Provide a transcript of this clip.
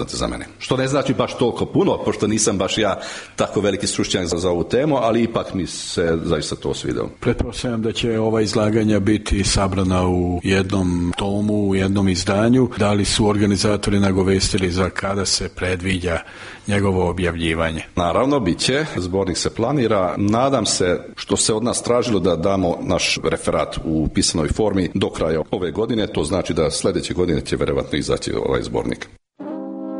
za mene. Što ne znači baš toliko puno, pošto nisam baš ja tako veliki stručnjak za ovu temu, ali ipak mi se zaista to svidjelo. Pretpostavljam da će ova izlaganja biti sabrana u jednom tomu, u jednom izdanju. Da li su organizatori nagovestili za kada se predviđa njegovo objavljivanje? Naravno, bit će. Zbornik se planira. Nadam se, što se od nas tražilo, da damo naš referat u pisanoj formi do kraja ove godine. To znači da sljedeće godine će vjerovatno izaći ovaj zbornik.